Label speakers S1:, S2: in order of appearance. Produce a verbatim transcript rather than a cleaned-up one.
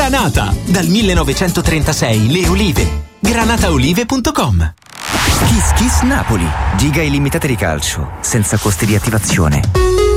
S1: Granata! Dal millenovecentotrentasei le olive. granataolive punto com.
S2: Kiss Kiss Napoli. Giga illimitate di calcio, senza costi di attivazione.